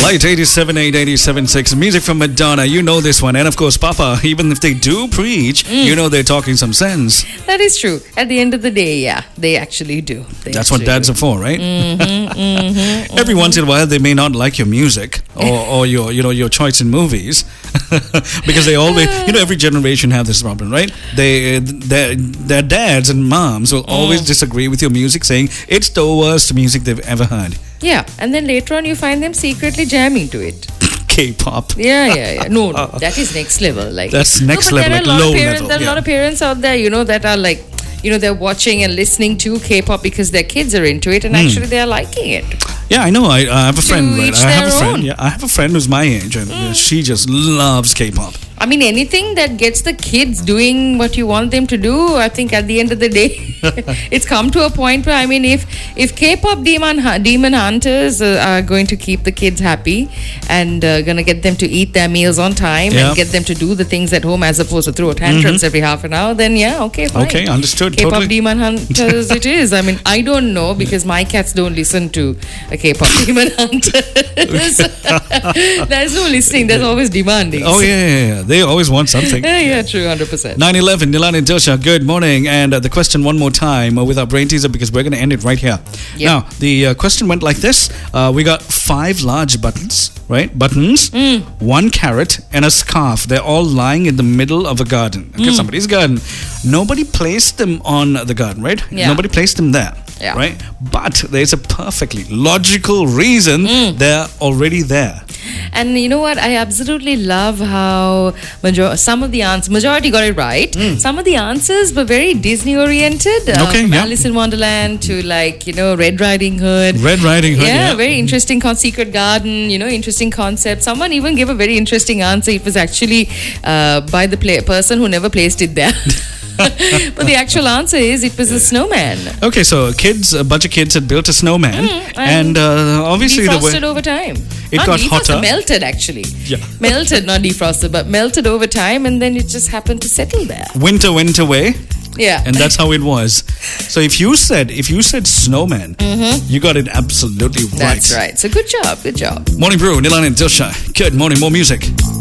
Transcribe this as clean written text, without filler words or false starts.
Light 87.8, 87.6. Music from Madonna. You know this one. And of course, Papa, even if they do preach, you know they're talking some sense. That is true. At the end of the day, yeah, they actually do. That's what dads are for, right? Every once in a while, they may not like your music or your choice in movies because they always, every generation have this problem, right? Their dads and moms will always disagree with your music, saying it's the worst music they've ever heard. Yeah, and then later on you find them secretly jamming to it. K-pop. Yeah. No, that is next level. Like that's next level, like low level. There are a lot of parents out there, that are like, they're watching and listening to K-pop because their kids are into it, and actually they are liking it. Yeah, I know. I have a friend. Right? I have a friend. Own. Yeah, I have a friend who's my age, and she just loves K-pop. I mean, anything that gets the kids doing what you want them to do, I think at the end of the day, it's come to a point where, I mean, if K-pop demon hunters are going to keep the kids happy and going to get them to eat their meals on time and get them to do the things at home as opposed to throw tantrums every half an hour, then yeah, okay, fine. Okay, understood. K-pop totally. demon hunters it is. I mean, I don't know because my cats don't listen to a K-pop demon hunters. There's no listening. There's always demanding. Oh, yeah. They always want something. Yeah, true, 100%. 9-11, Nilan and Dilsha, good morning. And the question one more time with our brain teaser because we're going to end it right here. Yep. Now, the question went like this. We got 5 large buttons, right? Buttons, 1 carrot, and a scarf. They're all lying in the middle of a garden. Okay, somebody's garden. Nobody placed them on the garden, right? Yeah. Nobody placed them there. Yeah. Right? But there's a perfectly logical reason they're already there. And you know what? I absolutely love how some of the answers, majority got it right. Some of the answers were very Disney oriented. From Alice in Wonderland to Red Riding Hood. Red Riding Hood, yeah. Very interesting Secret Garden, interesting concept. Someone even gave a very interesting answer. It was actually by the person who never placed it there. But the actual answer is it was a snowman. Okay, so a bunch of kids had built a snowman and obviously defrosted over time. It got hotter. Melted actually. Yeah. Melted, not defrosted, but melted over time, and then it just happened to settle there. Winter went away. Yeah. And that's how it was. So if you said snowman, you got it absolutely right. That's right. So good job. Morning Brew, Nilan and Dilsha. Good morning, more music.